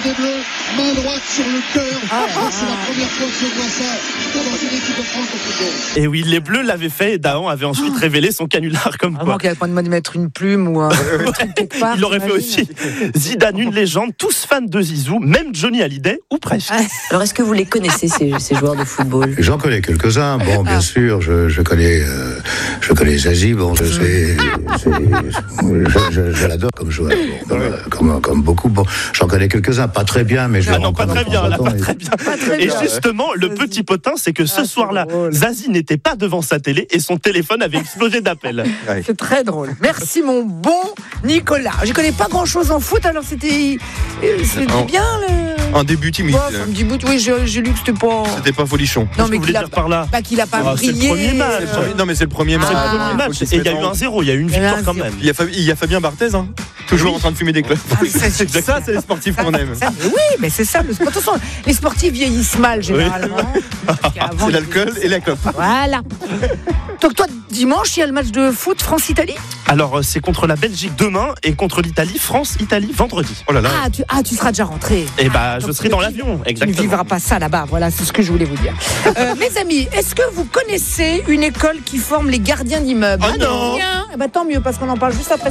des Bleus, main droite sur le cœur. C'est la première fois que je vois ça dans une équipe de France au football. Et oui, les Bleus l'avaient fait et Dahan avait ensuite révélé son canular comme Avant quoi. qu'il n'y ait pas de mettre une plume ou un truc quelque part. Il l'aurait fait aussi. Zidane, une légende, tous fans de Zizou, même Johnny Hallyday ou presque. Alors, est-ce que vous les connaissez, ces joueurs de football ? J'en connais quelques-uns. Bon, bien sûr, je connais Zazie. Bon, je l'adore comme joueur. Bon, comme beaucoup. Bon, j'en connais quelques-uns. Pas très bien, mais je non, pas très bien. Là, pas très bien. Et justement, le petit potin, c'est que ce soir-là, Zazie n'était pas devant sa télé et son téléphone avait explosé d'appels. C'est très drôle. Merci mon bon Nicolas. Je connais pas grand-chose en foot, alors c'était bien le... Un début timide. Un petit bout, oui, j'ai lu que c'était pas... C'était pas folichon. Non, mais qu'il a par là. Qu'il a pas C'est brillé. le premier match. Non, mais c'est le premier match. C'est le premier match. Et il y a eu un 0, il y a eu une victoire quand même. Il y a Fabien Barthez, hein, toujours en train de fumer des clubs. C'est ça, c'est les sportifs qu'on aime. Oui, mais c'est ça le sport. De toute façon, les sportifs vieillissent mal généralement. C'est l'alcool et la clope. Voilà. Donc toi, dimanche, il y a le match de foot France-Italie ? Alors, c'est contre la Belgique demain et contre l'Italie, France-Italie vendredi. Oh là là. Tu seras déjà rentré. Et je serai dans l'avion, exactement. Tu ne vivras pas ça là-bas, voilà, c'est ce que je voulais vous dire. Mes amis, est-ce que vous connaissez une école qui forme les gardiens d'immeubles ? Oh non. Tant mieux, parce qu'on en parle juste après.